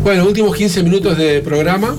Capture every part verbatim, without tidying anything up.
Bueno, últimos quince minutos de programa.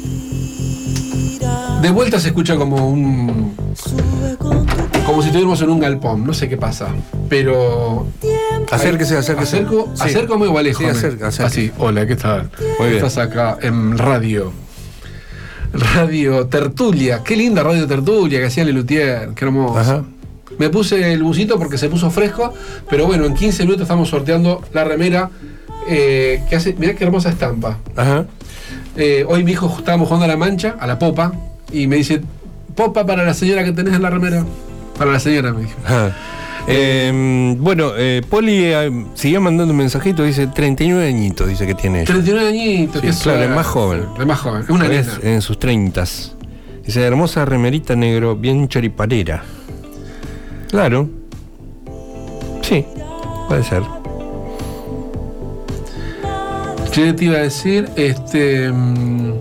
De vuelta se escucha como un... como si estuviéramos en un galpón, no sé qué pasa, pero... Acérquese, acérquese. Acerco, sí. Acércame o alejo. Sí, acérquese. Así, hola, ¿qué tal? Muy bien. Estás acá en radio. Radio Tertulia, qué linda Radio Tertulia que hacía Lelutier, qué hermoso. Ajá. Me puse el busito porque se puso fresco, pero bueno, en quince minutos estamos sorteando la remera eh, que hace, mirá qué hermosa estampa. Ajá. Eh, hoy mi hijo estábamos jugando a la mancha, a la popa, y me dice, popa para la señora que tenés en la remera. Para la señora, me dijo. Ajá. Eh, bueno, eh, Poli eh, siguió mandando un mensajito, dice treinta y nueve añitos, dice que tiene ella. treinta y nueve añitos, Sí, que claro, suave. es más joven. Es más joven, es una Es nena. en sus treintas. Dice, hermosa remerita negro, bien choriparera. Claro. Sí, puede ser. ¿Qué te iba a decir? Este. mmm,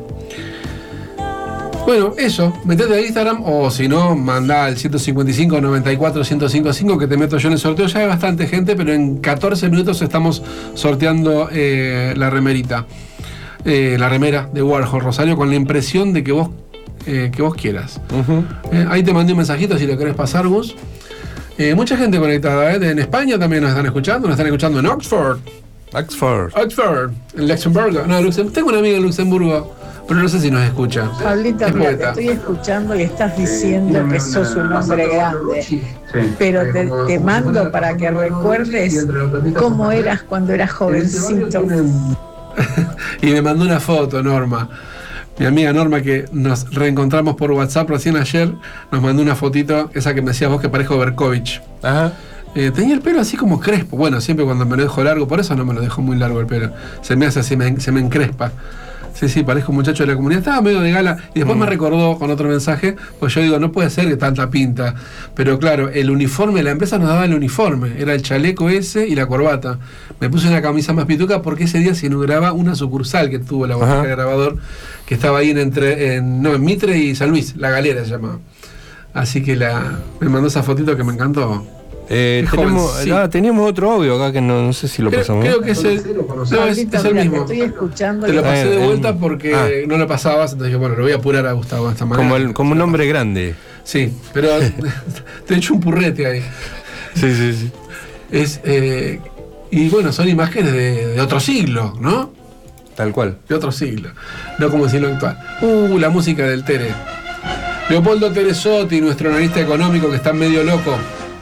Bueno, eso, metete a Instagram o si no, mandá al ciento cincuenta y cinco, noventa y cuatro, ciento cincuenta y cinco que te meto yo en el sorteo. Ya hay bastante gente, pero en catorce minutos estamos sorteando eh, la remerita. Eh, la remera de Warhol, Rosario, con la impresión de que vos, eh, que vos quieras. Uh-huh. Eh, ahí te mandé un mensajito si lo querés pasar, Gus. Eh, mucha gente conectada, ¿eh? En España también nos están escuchando, nos están escuchando en Oxford. Oxford. Oxford, en Luxemburgo. No, Luxem- tengo un amigo en Luxemburgo, pero no sé si nos escucha. Pablito, Es mira, te poeta. estoy escuchando y estás diciendo que sos un hombre grande, pero te, te mando para que recuerdes cómo eras cuando eras jovencito. Y me mandó una foto, Norma. Mi amiga Norma, que nos reencontramos por WhatsApp recién ayer, nos mandó una fotito, esa que me decías vos que parezco Berkovich. Ajá. Eh, tenía el pelo así como crespo. Bueno, siempre cuando me lo dejo largo, por eso no me lo dejo muy largo el pelo. Se me hace así, me, se me encrespa. Sí, sí, parezco un muchacho de la comunidad. Estaba medio de gala. Y después mm. me recordó con otro mensaje, pues yo digo, no puede ser que tanta pinta. Pero claro, el uniforme, la empresa nos daba el uniforme. Era el chaleco ese y la corbata. Me puse una camisa más pituca porque ese día se inauguraba una sucursal que tuvo la botica de grabador, que estaba ahí en, entre, en, no, en Mitre y San Luis, La Galera se llamaba. Así que la, me mandó esa fotito que me encantó. Eh, tenemos, sí. ah, teníamos otro audio acá que no, no sé si lo creo, pasamos. Creo que es el, no, es, es el mismo. Te estoy escuchando. Te lo pasé de eh, vuelta eh, porque ah. no lo pasabas, entonces dije, bueno, lo voy a apurar a Gustavo de esta manera. Como, el, como un hombre grande. Sí, pero te he hecho un purrete ahí. Sí, sí, sí. Es, eh, y bueno, son imágenes de, de otro siglo, ¿no? Tal cual. De otro siglo, no como el siglo actual. Uh, la música del Tere. Leopoldo Teresotti, nuestro analista económico que está medio loco.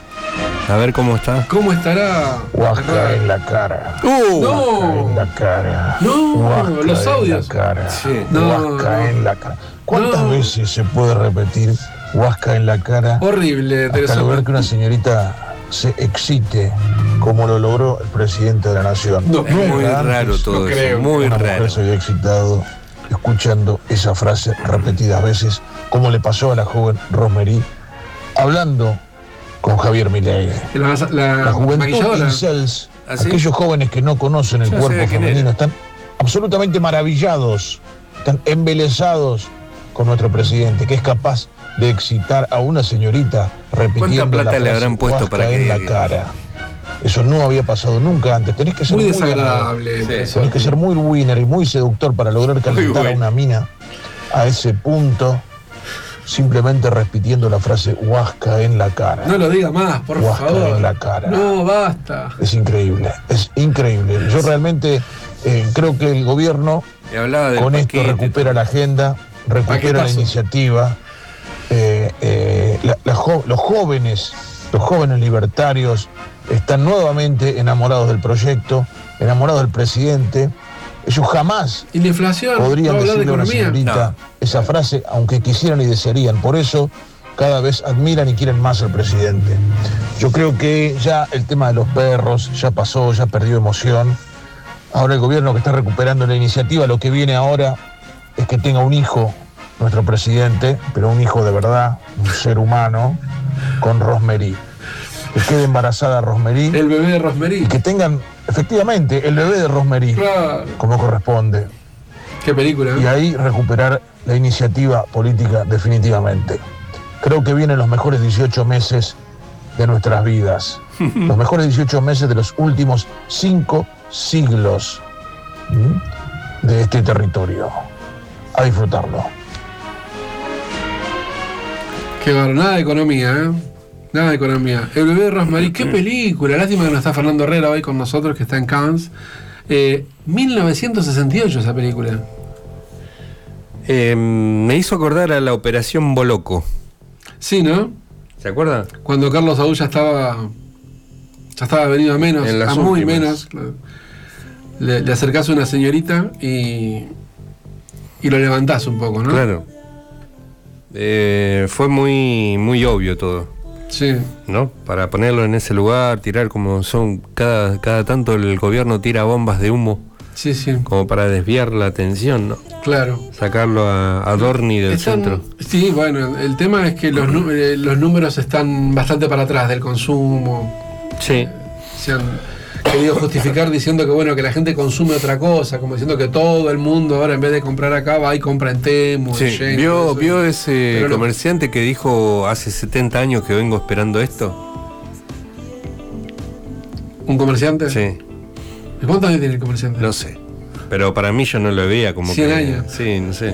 A ver cómo está. ¿Cómo estará? Huasca en la cara. Uh, no. Huasca en la cara. No, Huasca los audios. En la cara. Sí. No, Huasca no. en la cara. ¿Cuántas no. veces se puede repetir huasca en la cara? Horrible, hasta Teresotti. lograr que una señorita se excite como lo logró el presidente de la nación. No, es muy raro antes, todo no eso. creo. Muy una raro. mujer se había excitado escuchando esa frase repetidas veces, como le pasó a la joven Rosemary, hablando con Javier Milei. La, la, La juventud maquilladora. incels, ¿Ah, sí? aquellos jóvenes que no conocen el Yo cuerpo sé quién femenino, era. están absolutamente maravillados, están embelesados con nuestro presidente, que es capaz de excitar a una señorita repitiendo ¿Cuánta plata la le frase, habrán puesto "Huasca para que en la diga cara"? Eso no había pasado nunca antes. Tenés que ser Muy muy, desagradable. Sí. tenés que ser muy winner y muy seductor para lograr calentar a bueno. una mina a ese punto, simplemente repitiendo la frase "huasca en la cara". No lo diga más, por Huasca favor. en la cara. No, basta. Es increíble, es increíble. Yo realmente eh, creo que el gobierno Y hablaba del con paquete, esto recupera la agenda, recupera la Paquetazo. iniciativa. Eh, eh, la- la jo- los jóvenes, los jóvenes libertarios están nuevamente enamorados del proyecto, enamorados del presidente. Ellos jamás Y la inflación. podrían ¿no hablar de decirle a una economía? señorita No. esa frase, aunque quisieran y desearían. Por eso cada vez admiran y quieren más al presidente. Yo creo que ya el tema de los perros ya pasó, ya perdió emoción. Ahora el gobierno que está recuperando la iniciativa, lo que viene ahora es que tenga un hijo, nuestro presidente, pero un hijo de verdad, un ser humano, con Rosemary. Que quede embarazada Rosemary El bebé de Rosemary. y que tengan efectivamente el bebé de Rosemary, Claro. como corresponde. Qué película, Y ¿eh? ahí recuperar la iniciativa política definitivamente. Creo que vienen los mejores dieciocho meses de nuestras vidas. Los mejores dieciocho meses de los últimos cinco siglos. ¿Mm? de este territorio. A disfrutarlo. Qué bárbaro, nada de economía, ¿eh? Nada de economía. El bebé de Rosmarie, qué película. Lástima que no está Fernando Herrera hoy con nosotros, que está en Cannes. Eh, mil novecientos sesenta y ocho esa película. Eh, me hizo acordar a la Operación Boloco. Sí, ¿no? ¿Se acuerda? Cuando Carlos Saúl ya estaba ya estaba venido a menos, En las a muy últimas. menos. Claro. Le, le acercás a una señorita y y lo levantás un poco, ¿no? Claro. Eh, fue muy, muy obvio todo, Sí. ¿no? Para ponerlo en ese lugar, tirar como son, cada, cada tanto el gobierno tira bombas de humo, Sí, sí. como para desviar la atención, ¿no? Claro. Sacarlo a, a Dorni del Están- centro. Sí, bueno, el tema es que los, nu- eh, los números están bastante para atrás del consumo. Sí. Se han querido justificar diciendo que bueno, que la gente consume otra cosa, como diciendo que todo el mundo ahora en vez de comprar acá va y compra en Temu, Sí. en Shein, ¿Vio, todo eso. ¿Vio ese Pero no. comerciante que dijo hace setenta años que vengo esperando esto? ¿Un comerciante? Sí. ¿Y cuántos años tiene el comerciante? No sé. Pero para mí yo no lo veía como cien que... años. Sí, no sé.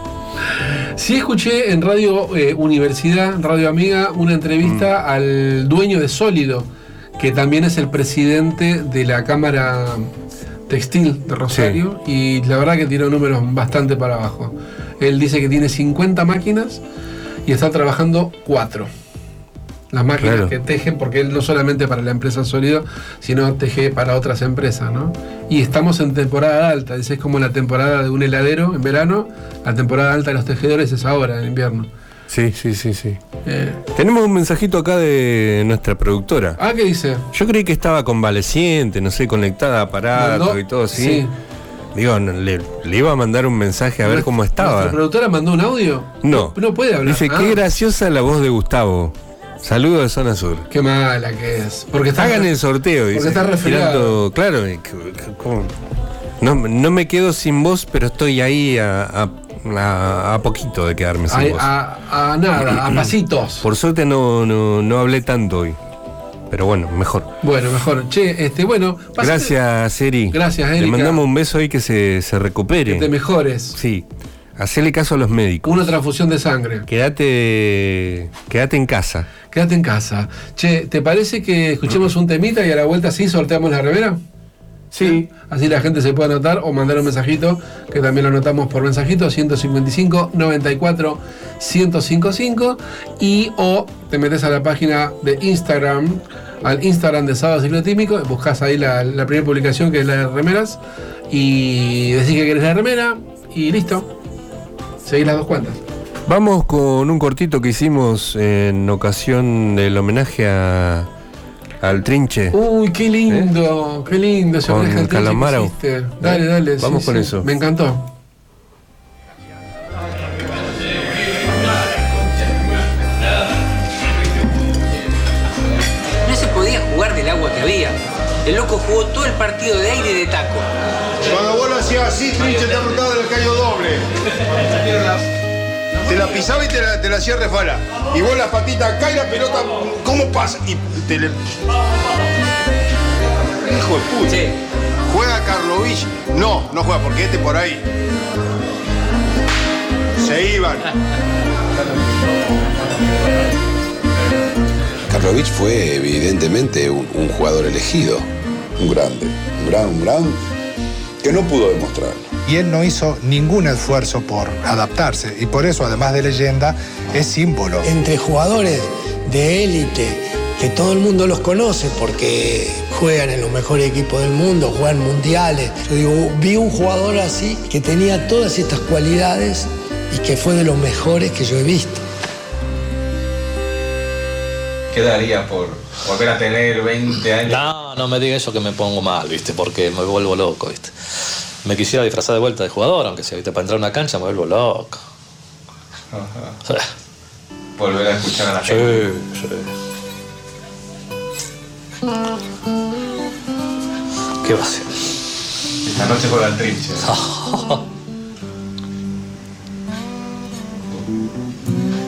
Sí escuché en Radio eh, Universidad, Radio Amiga, una entrevista Mm. al dueño de Sólido, que también es el presidente de la Cámara Textil de Rosario, y la verdad que tiró números bastante para abajo. Él dice que tiene cincuenta máquinas y está trabajando cuatro. Las máquinas Claro. que tejen, porque él no solamente para la empresa Sólido, sino teje para otras empresas, ¿no? Y estamos en temporada alta, dice, es como la temporada de un heladero en verano, la temporada alta de los tejedores es ahora, en invierno. Sí, sí, sí, sí. Eh, Tenemos un mensajito acá de nuestra productora. ah, ¿qué dice? Yo creí que estaba convaleciente, no sé, conectada a aparato Mandó- y todo así. sí. Digo, no, le, le iba a mandar un mensaje a ver Nuestra- cómo estaba. ¿Nuestra productora mandó un audio? No. No puede hablar. Dice, Ah, qué graciosa la voz de Gustavo. Saludos de Zona Sur. Qué mala que es. Porque está Hagan el sorteo, dice. está resfriado. Tirando- Claro, y c- c- ¿cómo? No, no me quedo sin voz, pero estoy ahí a, a- a- a poquito de quedarme sin a, voz. a- a nada, a pasitos. Por suerte no, no, no hablé tanto hoy. Pero bueno, mejor. Bueno, mejor. Che, este, bueno. pásate- Gracias, Eri. Gracias, Le Erika. mandamos un beso ahí que se, se recupere. Que te mejores. Sí. Hacele caso a los médicos. Una transfusión de sangre. Quédate, quédate en casa. Quédate en casa. Che, ¿te parece que escuchemos un temita y a la vuelta sí sorteamos la remera? Sí. Así la gente se puede anotar o mandar un mensajito, que también lo anotamos por mensajito, ciento cincuenta y cinco, noventa y cuatro, ciento cincuenta y cinco, y o te metes a la página de Instagram, al Instagram de Sábado Ciclotímico, buscas ahí la, la primera publicación que es la de remeras, y decís que querés la remera, y listo. Seguís las dos cuentas. Vamos con un cortito que hicimos en ocasión del homenaje a, al Trinche. Uy, qué lindo, qué lindo ese Con homenaje al Trinche que Calamaro. hiciste. Dale, dale. Vamos sí, con sí. eso. Me encantó. No se podía jugar del agua que había. El loco jugó todo el partido de aire y de taco. Cuando vos lo hacías así, Trinche te rotaba del callo doble. Te la pisaba y te la, te la hacía resbalar. Y vos las patitas acá y la pelota, ¿cómo pasa? Y te le... Hijo de puta. Sí. ¿Juega Karlovich? No, no juega porque este por ahí. Se iban. Karlovich fue evidentemente un, un jugador elegido, un grande, un gran, un gran, que no pudo demostrarlo. Y él no hizo ningún esfuerzo por adaptarse y por eso, además de leyenda, es símbolo. Entre jugadores de élite, que todo el mundo los conoce porque juegan en los mejores equipos del mundo, juegan mundiales. Yo digo, vi un jugador así que tenía todas estas cualidades y que fue de los mejores que yo he visto. ¿Qué daría por volver a tener veinte años? No, no me diga eso que me pongo mal, ¿viste? Porque me vuelvo loco, ¿viste? Me quisiera disfrazar de vuelta de jugador, aunque sea, ¿viste? Para entrar a una cancha me vuelvo loco. Ajá. Volver a escuchar a la Sí, gente. sí. ¿Qué va a ser? Esta noche juega el Trinche.